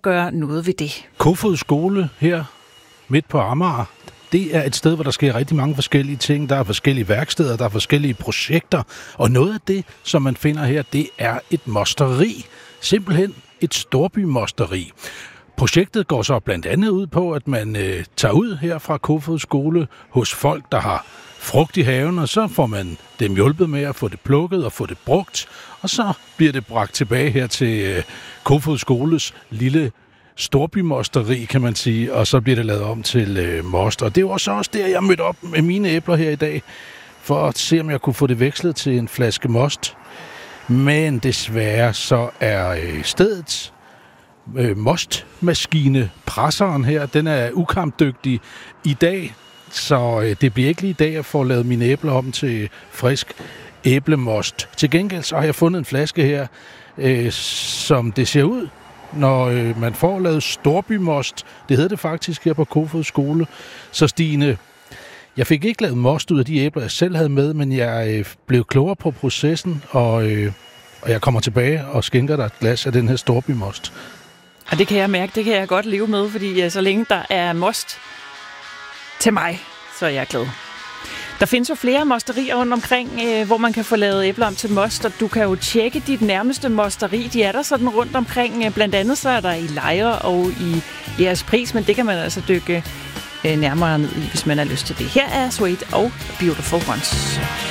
gøre noget ved det. Kofod Skole her midt på Amager, det er et sted, hvor der sker rigtig mange forskellige ting. Der er forskellige værksteder, der er forskellige projekter, og noget af det, som man finder her, det er et mosteri. Simpelthen et storbymosteri. Projektet går så blandt andet ud på, at man tager ud her fra Kofod Skole hos folk, der har frugt i haven, og så får man dem hjulpet med at få det plukket og få det brugt, og så bliver det bragt tilbage her til Kofod Skoles lille storbymosteri, kan man sige, og så bliver det lavet om til most. Og det var så også der, jeg mødte op med mine æbler her i dag, for at se, om jeg kunne få det vekslet til en flaske most. Men desværre så er stedets mostmaskine, presseren her, den er ukampdygtig i dag, så det bliver ikke lige i dag, at jeg får lavet mine æbler om til frisk æblemost. Til gengæld så har jeg fundet en flaske her, som det ser ud, når man får lavet storbymost. Det hedder det faktisk her på Kofod Skole. Så Stine, jeg fik ikke lavet most ud af de æbler, jeg selv havde med, men jeg blev klogere på processen, og jeg kommer tilbage og skænker dig et glas af den her storbymost. Og det kan jeg mærke, det kan jeg godt leve med, fordi så længe der er most til mig, så er jeg glad. Der findes jo flere mosterier rundt omkring, hvor man kan få lavet æbler om til most, og du kan jo tjekke dit nærmeste mosteri. De er der sådan rundt omkring. Blandt andet så er der i Lejre og i Jægerspris, men det kan man altså dykke nærmere ned i, hvis man har lyst til det. Her er Sweet og Beautiful Ones.